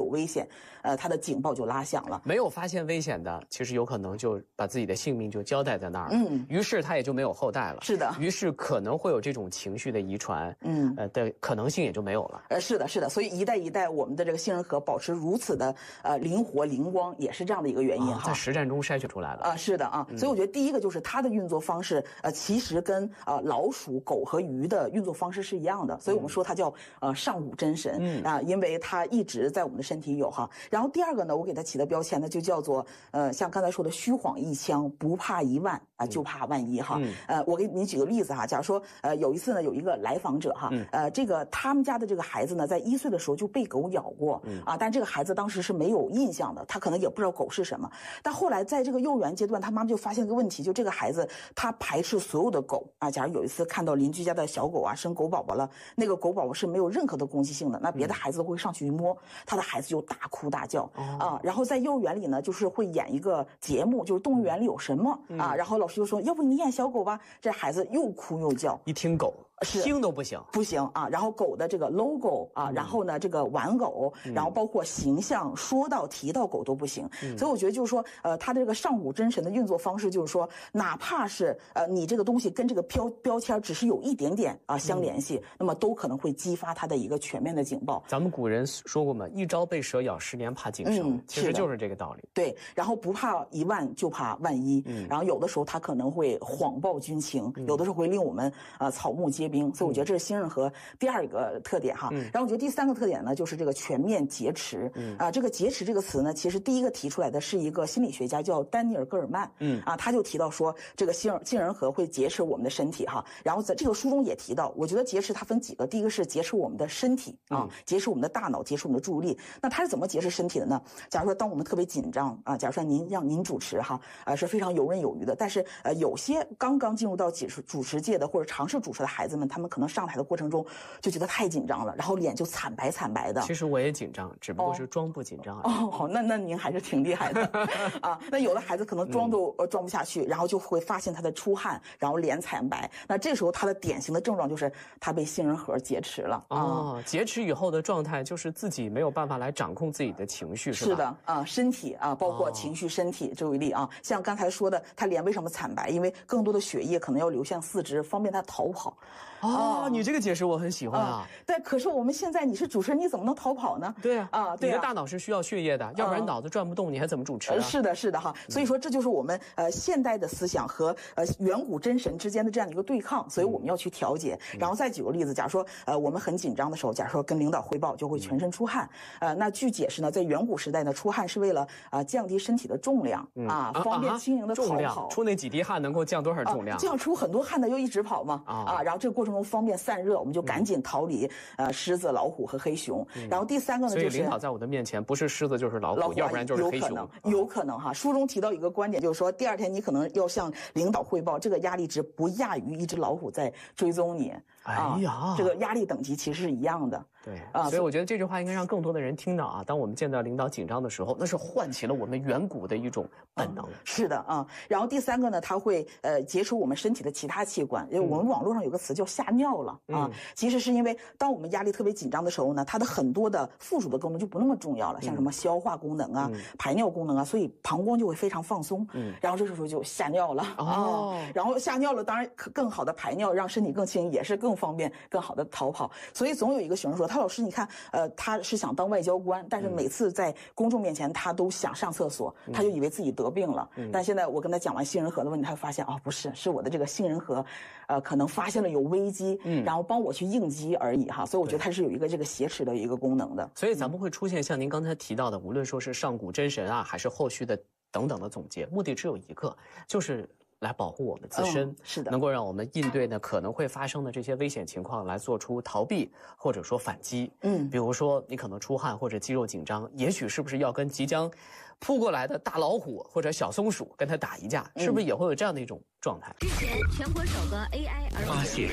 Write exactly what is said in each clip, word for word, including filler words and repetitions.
危险，呃，它的警报就拉响了。 没有发现危险的，其实有可能就把自己的性命就交代在那儿， 嗯， 于是他也就没有后代了。 是的， 于是可能会有这种情绪的遗传，嗯，呃的可能性也就没有了。 呃，是的，是的，所以一代一代我们的这个杏仁核保持如此的呃灵活灵光，也是这样的一个原因哈、 啊。在实战中筛选出来了啊、呃，是的啊，所以我觉得第一个就是它的运作方式，呃，其实跟呃老鼠、狗和鱼的运作方式是一样的，所以我们说它叫呃上古真神，嗯啊、呃，因为它一直在我们的身体有哈。然后第二个呢，我给它起的标签呢，就叫做呃像刚才说的虚晃一枪，不怕一万啊、呃，就怕万一哈。嗯、呃，我给你举个例子哈，假如说呃有一次呢，有一个来访者哈，嗯、呃这个他们家的这个孩子呢，在一岁的时候就被狗咬过，嗯啊，但这个孩子当时是没有印象的，他可能也不知道狗是什么。但后来在这个幼儿园阶段，他妈妈就发现个问题，就这个孩子他排斥所有的狗啊。假如有一次看到邻居家的小狗啊生狗宝宝了，那个狗宝宝是没有任何的攻击性的，那别的孩子都会上去摸，他的孩子就大哭大叫、哦、啊。然后在幼儿园里呢，就是会演一个节目，就是动物园里有什么、嗯、啊，然后老师就说，要不你演小狗吧，这孩子又哭又叫， 一听狗。听都不行， 不行啊！然后狗的这个 logo 啊，嗯、然后呢这个玩偶，嗯、然后包括形象，说到提到狗都不行。嗯、所以我觉得就是说，呃，它这个上古真神的运作方式就是说，哪怕是呃你这个东西跟这个标标签只是有一点点啊相联系，嗯、那么都可能会激发它的一个全面的警报。 咱们古人说过嘛，一朝被蛇咬，十年怕井绳，嗯、其实就是这个道理。 对，然后不怕一万，就怕万一。嗯、然后有的时候它可能会谎报军情，嗯、有的时候会令我们呃草木皆兵。所以我觉得这是杏仁核第二个特点哈。嗯、然后我觉得第三个特点呢，就是这个全面劫持。嗯、啊，这个劫持这个词呢，其实第一个提出来的是一个心理学家叫丹尼尔·戈尔曼。嗯，啊，他就提到说，这个杏杏仁核会劫持我们的身体哈。然后在这个书中也提到，我觉得劫持它分几个，第一个是劫持我们的身体啊，嗯、劫持我们的大脑，劫持我们的注意力。那它是怎么劫持身体的呢？假如说当我们特别紧张啊，假如说您让您主持哈，呃是非常游刃有余的，但是呃有些刚刚进入到主持主持界的或者尝试主持的孩子们，他们可能上台的过程中就觉得太紧张了，然后脸就惨白惨白的。 其实我也紧张，只不过是装不紧张而已。 哦，好，那那您还是挺厉害的啊。那有的孩子可能装都、嗯、呃装不下去，然后就会发现他的出汗，然后脸惨白。那这时候他的典型的症状就是他被杏仁核劫持了。 哦，嗯、劫持以后的状态就是自己没有办法来掌控自己的情绪，是吧？ 是的啊，身体啊，包括情绪、身体、注意力啊。像刚才说的，他脸为什么惨白？因为更多的血液可能要流向四肢，方便他逃跑。 哦，你这个解释我很喜欢啊。 但可是我们现在你是主持人，你怎么能逃跑呢？ 对啊，啊，对啊，你的大脑是需要血液的，要不然脑子转不动，你还怎么主持啊？ 是的，是的哈。所以说这就是我们呃现代的思想和呃远古真神之间的这样的一个对抗，所以我们要去调节。然后再举个例子，假如说呃我们很紧张的时候，假如说跟领导汇报就会全身出汗，呃那据解释呢，在远古时代呢，出汗是为了啊、呃、降低身体的重量啊，方便轻盈的逃跑。 出那几滴汗能够降多少重量？ 这样出很多汗的又一直跑嘛啊，然后这个过程中方便散热。我们就赶紧逃离呃狮子、老虎和黑熊。嗯、然后第三个呢，就是所以领导在我的面前不是狮子就是老虎，老虎要不然就是黑熊。 有可能，有可能哈。书中提到一个观点，就是说第二天你可能要向领导汇报，这个压力值不亚于一只老虎在追踪你。 哎呀， 啊、这个压力等级其实是一样的。 对啊，所以我觉得这句话应该让更多的人听到啊。当我们见到领导紧张的时候，那是唤起了我们远古的一种本能。嗯、 是的啊。然后第三个呢，它会呃劫持我们身体的其他器官。因为我们网络上有个词叫吓尿了、嗯、啊，其实是因为当我们压力特别紧张的时候呢，它的很多的附属的功能就不那么重要了，像什么消化功能啊、嗯、排尿功能啊，所以膀胱就会非常放松。嗯，然后这时候就吓尿了。哦，啊、然后吓尿了，当然更好的排尿，让身体更轻，也是更方便、更好的逃跑。所以总有一个学生说，他老师你看，呃，他是想当外交官，但是每次在公众面前他都想上厕所，嗯、他就以为自己得病了。嗯、但现在我跟他讲完杏仁核的问题，他发现哦，不是，是我的这个杏仁核，呃，可能发现了有危机，嗯，然后帮我去应急而已哈。所以我觉得它是有一个这个挟持的一个功能的。 所以咱们会出现像您刚才提到的，无论说是上古真神啊，还是后续的等等的总结，目的只有一个，就是来保护我们自身，嗯、 是的， 能够让我们应对呢可能会发生的这些危险情况来做出逃避或者说反击。嗯，比如说你可能出汗或者肌肉紧张，也许是不是要跟即将扑过来的大老虎或者小松鼠跟它打一架，嗯、是不是也会有这样的一种状态？ 之前全国首个 A I 儿童发现、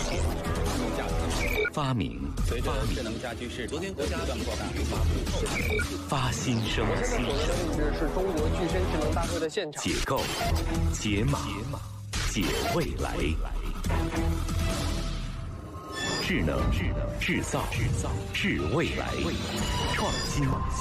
发明、 随着智能家居市昨天国家不断扩大， 发新生、 现在所在的位置是中国具身智能大会的现场。 解构、解码、解未来。智能、制造、制造、智未来，创新。